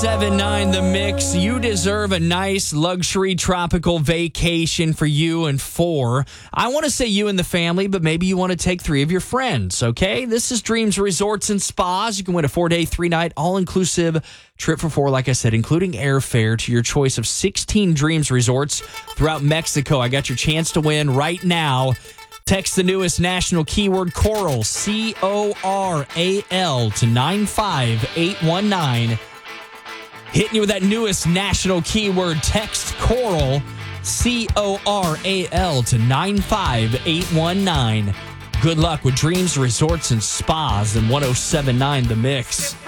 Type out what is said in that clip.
1079 The Mix. You deserve a nice luxury tropical vacation for you and four. I want to say you and the family, but maybe you want to take three of your friends, okay? This is Dreams Resorts and Spas. You can win a 4-day, 3-night, all-inclusive trip for four, like I said, including airfare to your choice of 16 Dreams Resorts throughout Mexico. I got your chance to win right now. Text the newest national keyword CORAL, CORAL, to 95819. Hitting you with that newest national keyword. Text CORAL, CORAL, to 95819. Good luck with Dreams Resorts and Spas and 1079 The Mix.